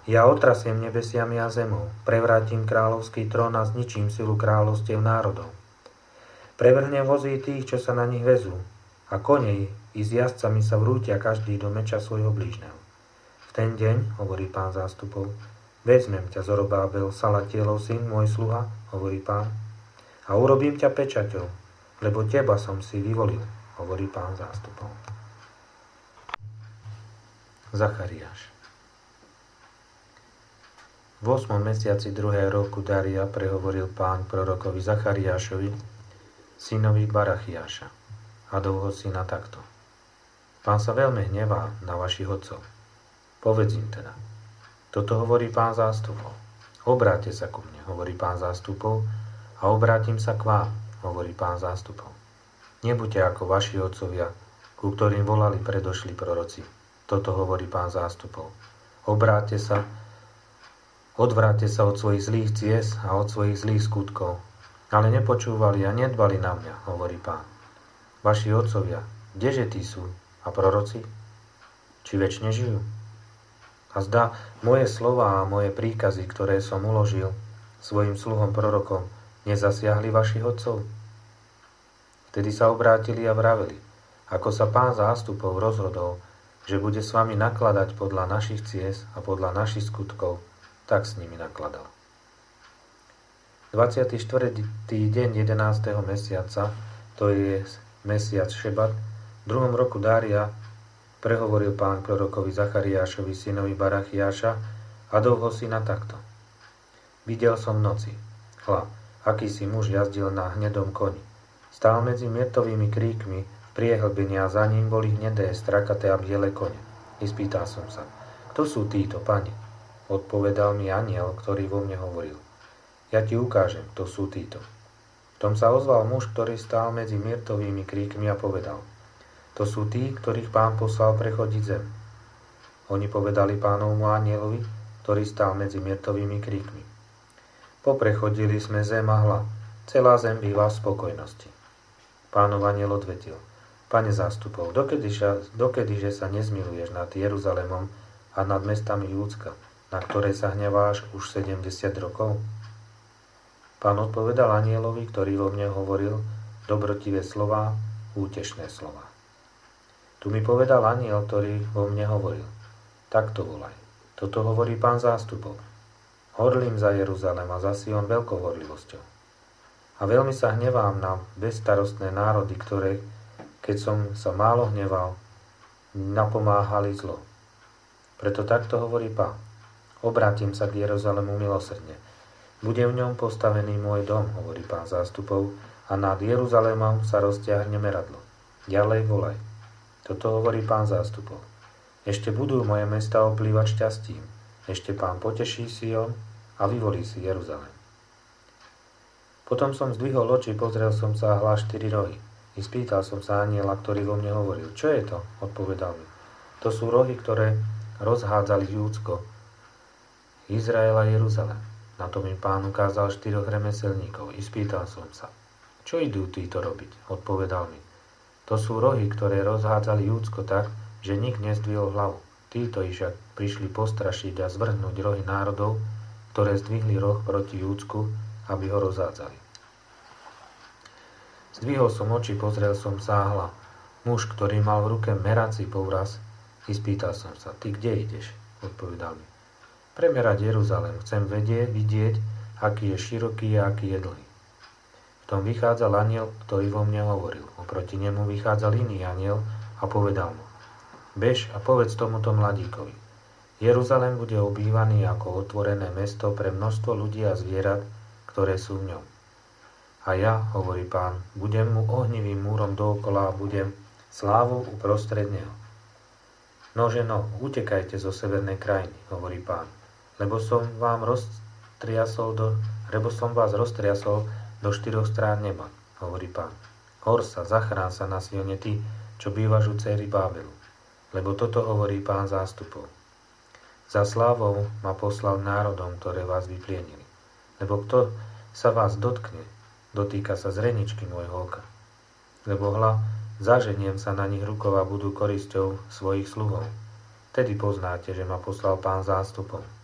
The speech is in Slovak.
Ja otrasiem nebesiami a zemou, prevrátim kráľovský trón a zničím silu kráľovstiev národov. Prevrhnem vozy tých, čo sa na nich vezú, a konej i s jazdcami sa vrútia každý do meča svojho blížneho. V ten deň, hovorí Pán zástupov, vezmem ťa, Zorobábel, Salatielov syn, môj sluha, hovorí Pán, a urobím ťa pečaťou, lebo teba som si vyvolil, hovorí Pán zástupov. Zachariáš. V 8. mesiaci 2. roku Daria prehovoril Pán prorokovi Zachariášovi, synovi Barachiáša, Hadovho syna, takto. Pán sa veľmi hnevá na vašich otcov. Povedz im teda. Toto hovorí Pán zástupov. Obráťte sa ku mne, hovorí Pán zástupov, a obrátim sa k vám, hovorí Pán zástupov. Nebuďte ako vaši otcovia, ku ktorým volali predošli proroci. Toto hovorí Pán zástupov. Odvráťte sa od svojich zlých ciest a od svojich zlých skutkov. Ale nepočúvali a nedbali na mňa, hovorí Pán. Vaši otcovia, kdeže tí sú? A proroci? Či večne žijú? A zdá, moje slová a moje príkazy, ktoré som uložil svojim sluhom prorokom, nezasiahli vašich otcov? Vtedy sa obrátili a vraveli, ako sa Pán zástupov rozhodol, že bude s vami nakladať podľa našich ciest a podľa našich skutkov, tak s nimi nakladal. 24. deň 11. mesiaca, to je mesiac Šebat, v 2. roku Dária prehovoril Pán prorokovi Zachariášovi, synovi Barachiáša, Hadovho syna, takto. Videl som v noci, hľa, akýsi muž jazdil na hnedom koni. Stál medzi myrtovými kríkmi v priehlbení a za ním boli hnedé, strakaté a biele kone. Ispýtal som sa, kto sú títo, Pane? Odpovedal mi anjel, ktorý vo mne hovoril. Ja ti ukážem, kto sú títo. V tom sa ozval muž, ktorý stál medzi myrtovými kríkmi a povedal. To sú tí, ktorých Pán poslal prechodiť zem. Oni povedali Pánovmu anjelovi, ktorý stál medzi myrtovými kríkmi. Poprechodili sme zem a hľa, celá zem býva v spokojnosti. Pánov anjel odvetil. Pane zástupov, dokedyže sa nezmiluješ nad Jeruzalemom a nad mestami Júdska, na ktoré sa hneváš už 70 rokov? Pán odpovedal anjelovi, ktorý vo mne hovoril, dobrotivé slová, útešné slová. Tu mi povedal anjel, ktorý vo mne hovoril, takto volaj. Toto hovorí Pán zástupov. Horlím za Jeruzalem a za Sion veľkou horlivosťou. A veľmi sa hnevám na bezstarostné národy, ktoré, keď som sa málo hneval, napomáhali zlo. Preto takto hovorí Pán. Obrátim sa k Jeruzalemu milosrdne. Bude v ňom postavený môj dom, hovorí Pán zástupov, a nad Jeruzalémom sa roztiahne meradlo. Ďalej volaj. Toto hovorí Pán zástupov. Ešte budú moje mesta oplývať šťastím. Ešte Pán poteší Sion a vyvolí si Jeruzalém. Potom som zdvihol oči, pozrel som sa a hľa 4 rohy. I spýtal som sa anjela, ktorý vo mne hovoril. Čo je to? Odpovedal mi. To sú rohy, ktoré rozhádzali Júdsko, Izrael a Jeruzalém. Na to mi Pán ukázal 4 remeselníkov. I spýtal som sa, čo idú títo robiť? Odpovedal mi, to sú rohy, ktoré rozhádzali Júdsko tak, že nik nezdvihol hlavu. Títo však prišli postrašiť a zvrhnúť rohy národov, ktoré zdvihli roh proti Júdsku, aby ho rozhádzali. Zdvihol som oči, pozrel som sa a hľa. Muž, ktorý mal v ruke merací povraz, i spýtal som sa, ty kde ideš? Odpovedal mi, premerať Jeruzalém, chcem vidieť, aký je široký a aký je dlhý. V tom vychádzal anjel, ktorý vo mne hovoril. Oproti nemu vychádzal iný anjel a povedal mu, bež a povedz tomuto mladíkovi. Jeruzalém bude obývaný ako otvorené mesto pre množstvo ľudí a zvierat, ktoré sú v ňom. A ja, hovorí Pán, budem mu ohnivým múrom dookola a budem slávou uprostred neho. Nože no, utekajte zo severnej krajiny, hovorí Pán, lebo som vás roztriasol do 4 strán neba, hovorí Pán. Hor sa, zachrán sa na Sione ty, čo bývaš u dcéry Bábelu, lebo toto hovorí Pán zástupov. Za slávou ma poslal národom, ktoré vás vyplienili, lebo kto sa vás dotkne, dotýka sa zreničky môjho oka. Lebo hľa, zaženiem sa na nich rukou a budú korisťou svojich sluhov. Tedy poznáte, že ma poslal Pán zástupov.